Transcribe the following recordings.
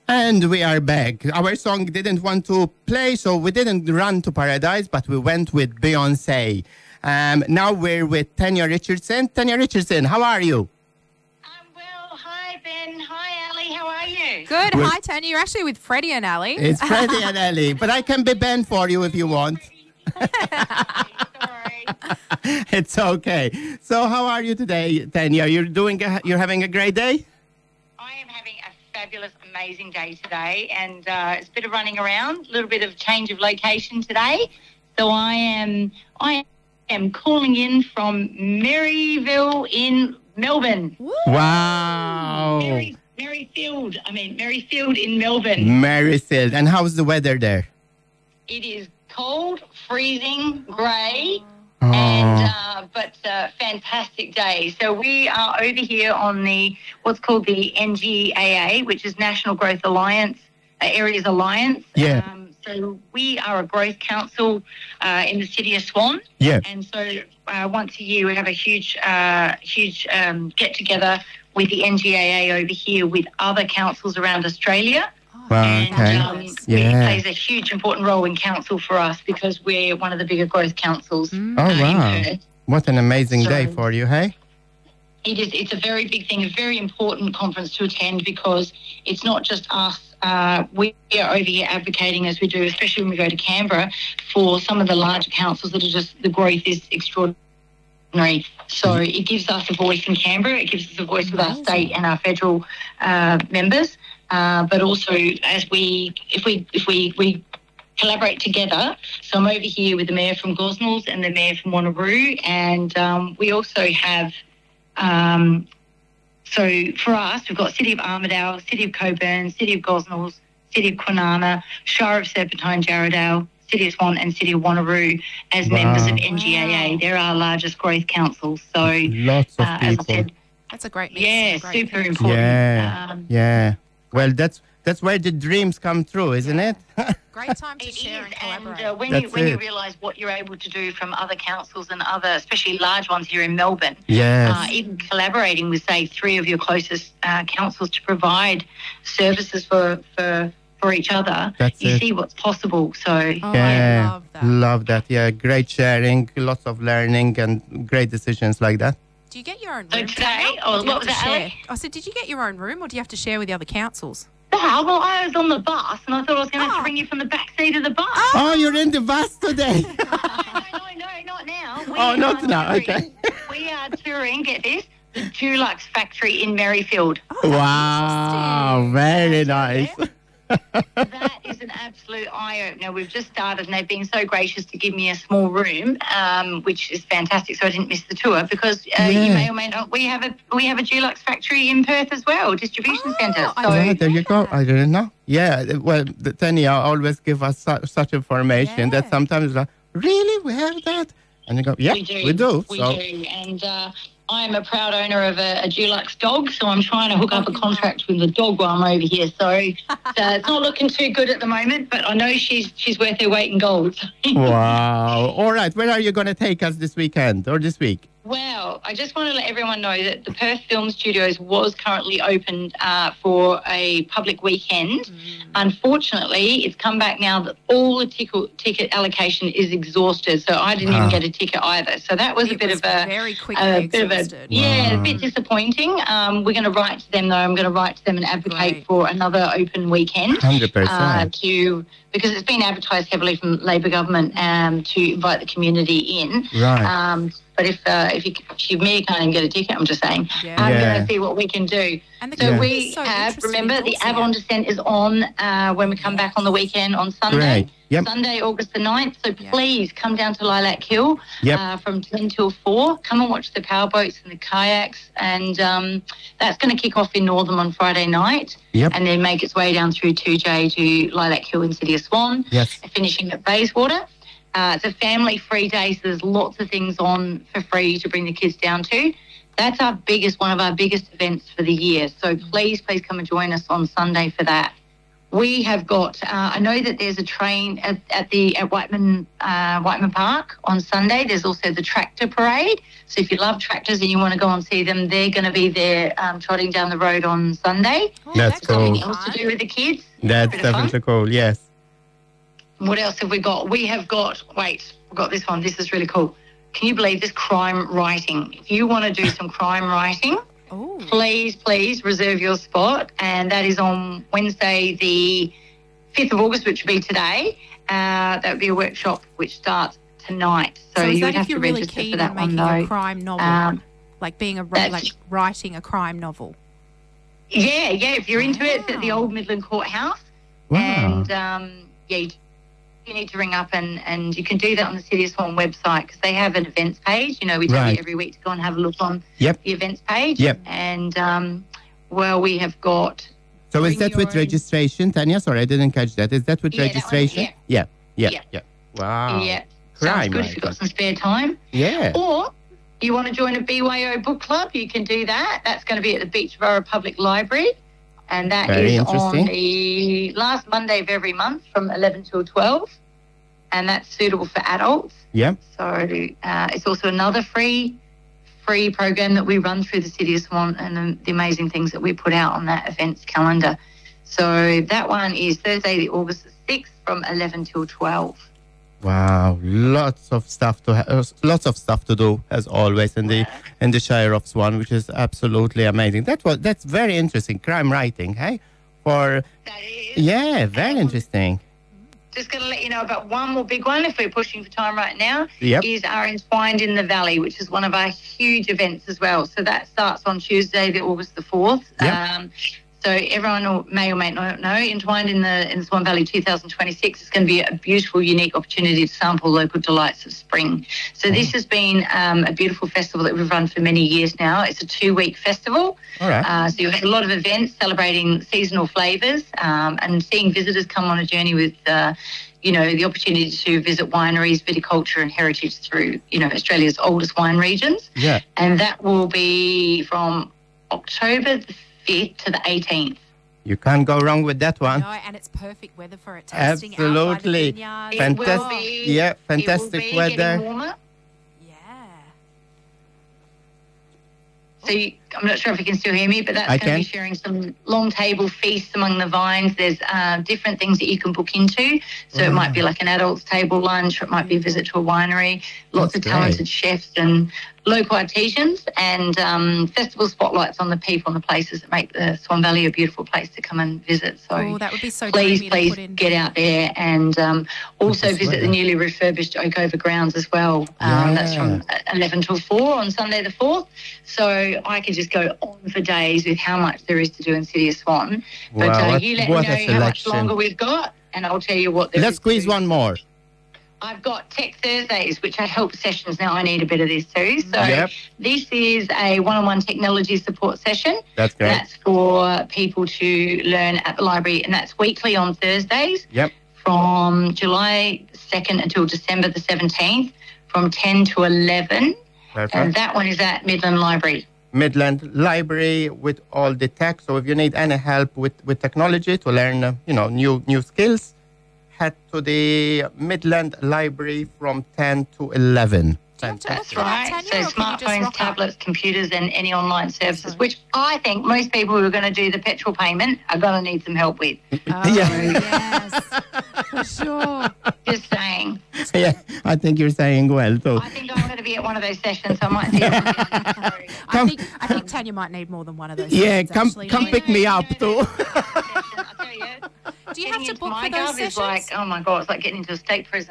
And we are back. Our song didn't want to play, so we didn't run to Paradise, but we went with Beyonce. Now we're with Tanya Richardson. Tanya Richardson, how are you? I'm well. Hi, Ben. Hi, Ali. How are you? Good. Hi, Tanya. You're actually with Freddie and Ali. It's Freddie and Ellie, but I can be Ben for you if you want. Sorry. It's okay. So how are you today, Tanya? You're having a great day? I am having a fabulous, amazing day today, and it's a bit of running around, a little bit of change of location today. So I am calling in from Maryville in Melbourne. Wow. Merrifield in Melbourne. Maryfield. And how's the weather there? It is cold, freezing, grey. Oh. But fantastic day. So we are over here on what's called the NGAA, which is National Growth Alliance, Areas Alliance. Yeah. So we are a growth council in the city of Swan. Yeah. And so once a year we have a huge get-together with the NGAA over here with other councils around Australia. Wow, And okay. it plays a huge important role in council for us because we're one of the bigger growth councils. Oh, wow. in Perth. What an amazing day for you, hey? It is. It's a very big thing, a very important conference to attend because it's not just us. We are over here advocating, as we do, especially when we go to Canberra, for some of the larger councils that are just, the growth is extraordinary. So it gives us a voice in Canberra. It gives us a voice with our state and our federal members. But also, if we collaborate together. So I'm over here with the mayor from Gosnells and the mayor from Wanneroo, and we also have. So for us, we've got City of Armidale, City of Coburn, City of Gosnells, City of Kwinana, Shire of Serpentine, Jarrahdale, City of Swan and City of Wanneroo as members of NGAA. Wow. They're our largest growth councils. So Lots of people. as I said, That's a great mix. yeah, Great super mix. important. Yeah, yeah. Well, that's where the dreams come true, isn't it? Great time to It share is, and collaborate. and when That's you it. realise what you're able to do from other councils and other, especially large ones here in Melbourne, Yes. even collaborating with, say, three of your closest councils to provide services for each other, That's you it. see what's possible. So, Oh, Yeah, I love that. love that. Yeah, great sharing, lots of learning, and great decisions like that. Do you get your own So room? today- Tanya, oh, or do you what have was to that, share? Ali? I said, did you get your own room or do you have to share with the other councils? well, I was on the bus and I thought I was going to have to bring you from the back seat of the bus. Oh, you're in the bus today. No, not now. Oh, not are now, touring- okay. We are touring, get this, the Dulux factory in Merrifield. Wow, very nice. That is an absolute eye-opener. We've just started and they've been so gracious to give me a small room, which is fantastic, so I didn't miss the tour because you may or may not, we have a Dulux factory in Perth as well, distribution centre. I So Oh, there you go. I didn't know. Yeah, well, Tanya always give us such information that Yeah. sometimes like, really, we have that? And you go, yeah, we do. we do. We So, do. And I'm a proud owner of a Dulux dog, so I'm trying to hook up a contract with the dog while I'm over here. So it's not looking too good at the moment, but I know she's worth her weight in gold. wow. All right, where are you going to take us this weekend or this week? Well, I just want to let everyone know that the Perth Film Studios was currently opened for a public weekend. Unfortunately, it's come back now that all the ticket allocation is exhausted, so I didn't even get a ticket either. So that was a It bit was of a very quickly exhausted. a bit disappointing. We're going to write to them though. I'm going to write to them and advocate Great. for another open weekend. 100%. Because it's been advertised heavily from Labor government to invite the community in. Right. But if you me can't even get a ticket, I'm just saying. Yeah. I'm Yeah. going to see what we can do. And the So community we is so have, interested in remember, the endorsing Avon it. Descent is on when we come back on the weekend on Sunday. Great. Yep. Sunday, August the 9th. So Yeah. please come down to Lilac Hill Yep. from 10 till 4. Come and watch the powerboats and the kayaks. And that's going to kick off in Northam on Friday night. Yep. And then make its way down through 2J to Lilac Hill in City of Swan. Yes. Finishing at Bayswater. It's a family-free day, so there's lots of things on for free to bring the kids down to. That's one of our biggest events for the year. So please come and join us on Sunday for that. We have got. I know that there's a train at Whiteman Park on Sunday. There's also the tractor parade. So if you love tractors and you want to go and see them, they're going to be there trotting down the road on Sunday. Oh, That's cool. Something else to do with the kids. That's Bit of fun. definitely cool. Yes. What else have we got? We have got. Wait, we've got this one. This is really cool. Can you believe this? Crime writing. If you want to do some crime writing. Oh. Please reserve your spot. And that is on Wednesday, the 5th of August, which will be today. That would be a workshop which starts tonight. So is you that would have if you're to really register keen for that on one, making though. a crime novel? Like being writing a crime novel? Yeah. If you're into it, it's at the Old Midland Courthouse. Wow. And, you need to ring up and you can do that on the City of Swan website because they have an events page. You know, we tell Right. you every week to go and have a look on Yep. the events page. Yep. And, we have got... So is Bring that your with own- registration, Tanya? Sorry, I didn't catch that. Is that with Yeah, that one, registration? yeah. Yeah. Wow. Yeah. Crime Sounds good if you've got writer. some spare time. Yeah. Or you want to join a BYO book club, you can do that. That's going to be at the Beachborough Public Library. And that Very is on interesting. the last Monday of every month from 11 till 12. And that's suitable for adults. Yeah. So it's also another free program that we run through the City of Swan and the amazing things that we put out on that events calendar. So that one is Thursday, the August the 6th from 11 till 12. Wow, lots of stuff to do as always in the Shire of Swan, which is absolutely amazing. That's very interesting. Crime writing, hey? That is. Yeah, very interesting. Just going to let you know about one more big one, if we're pushing for time right now, Yep. is our Entwined in the Valley, which is one of our huge events as well. So that starts on Tuesday, the August the 4th. Yep. So everyone may or may not know, Entwined in the Swan Valley 2026 is going to be a beautiful, unique opportunity to sample local delights of spring. So this has been a beautiful festival that we've run for many years now. It's a 2-week festival. All right. So you have a lot of events celebrating seasonal flavours and seeing visitors come on a journey with, the opportunity to visit wineries, viticulture and heritage through, Australia's oldest wine regions. Yeah. And that will be from October the 5th to the 18th. You can't go wrong with that one. No, and it's perfect weather for it. Tasting Absolutely. out by the vineyard. Fantastic. Fantastic it will be weather. getting warmer. Yeah. So I'm not sure if you can still hear me, but that's I going to be can. sharing some long table feasts among the vines. There's different things that you can book into. So it might be like an adults table lunch, or it might be a visit to a winery. Lots That's of talented chefs and local artisans, and festival spotlights on the people and the places that make the Swan Valley a beautiful place to come and visit. So Oh, that would be so please dreamy to put in. get out there and also That's visit right. the newly refurbished Oakover grounds as well. That's from 11 till 4 on Sunday the 4th. So I could just go on for days with how much there is to do in City of Swan. But Wow, you let me what a know how much selection. longer we've got, and I'll tell you what there Let's is to squeeze do. one more. I've got Tech Thursdays, which are help sessions. Now I need a bit of this too. So Yep. this is a one-on-one technology support session. That's great. That's for people to learn at the library, and that's weekly on Thursdays Yep. from July 2nd until December the 17th from 10 to 11. And Perfect. that one is at Midland Library. Midland Library with all the tech. So if you need any help with technology to learn, new skills, head to the Midland Library from 10 to 11. Do you have to That's look for that, right. Tanya, So or can you just smartphones, rock up? tablets, computers, and any online services, Sorry. which I think most people who are going to do the petrol payment are going to need some help with. Oh, Yeah. yes. For sure. Just saying. Yeah, I think you're saying well too. I think I'm going to be at one of those sessions, so I might see you. Sorry. I think Tanya might need more than one of those. Yeah, sessions, come actually, come don't you? pick me up too. I tell you, Do you have getting to into book my for those gov is sessions? like, oh my God, it's like getting into a state prison.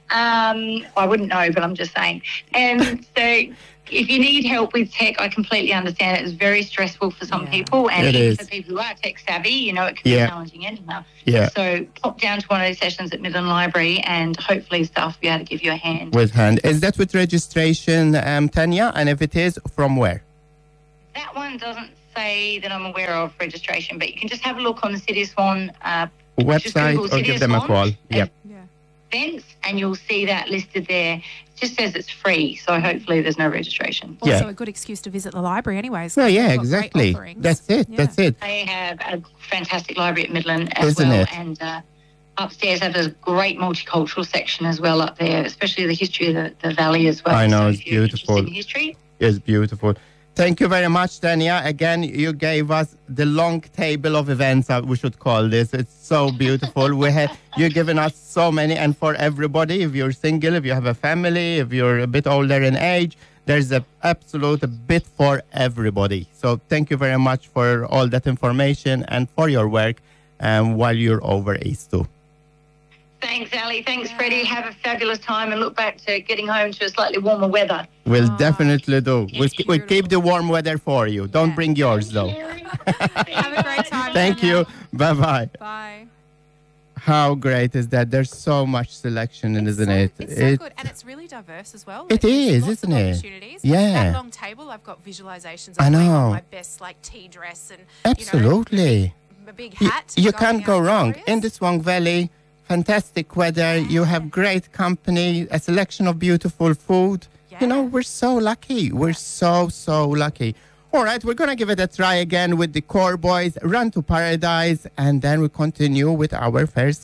I wouldn't know, but I'm just saying. And so if you need help with tech, I completely understand it. It's very stressful for some Yeah. people, and It even is. for people who are tech savvy, it can Yeah. be challenging anyhow. Yeah. So pop down to one of those sessions at Midland Library, and hopefully staff will be able to give you a hand. With hand. Is that with registration, Tanya? And if it is, from where? That one doesn't say that I'm aware of registration, but you can just have a look on the City of Swan just Website Google or City give of them a Swan. call? Yep. Yeah. events, and you'll see that listed there. It just says it's free, so hopefully there's no registration. Also a good excuse to visit the library anyways. Well, yeah, they've got great exactly. offerings. That's it. Yeah. That's it. They have a fantastic library at Midland as Isn't well, it? and upstairs have a great multicultural section as well up there, especially the history of the valley as well. I know, So it's if you're beautiful. interested in history. It's beautiful. Thank you very much, Tanya. Again, you gave us the long table of events, we should call this. It's so beautiful. You're giving us so many, and for everybody, if you're single, if you have a family, if you're a bit older in age, there's an absolute bit for everybody. So thank you very much for all that information and for your work while you're over East too. Thanks, Ali. Thanks, Freddie. Have a fabulous time and look back to getting home to a slightly warmer weather. We'll definitely do. We'll keep beautiful. the warm weather for you. Don't bring yours, though. Have a great time. Thank Tanya. you. Bye-bye. Bye. How great is that? There's so much selection, isn't it? It's so good, and it's really diverse as well. It Like, there's is, lots isn't of it? opportunities. Yeah. That long table, I've got visualizations. I Of like, know. my best like tea dress and Absolutely. a big You, hat. you going can't go out wrong. glorious. In the Swang Valley, fantastic weather. You have great company, a selection of beautiful food. You know, Yeah. we're so lucky. We're so lucky. All right, we're going to give it a try again with the Core Boys, Run to Paradise, and then we continue with our first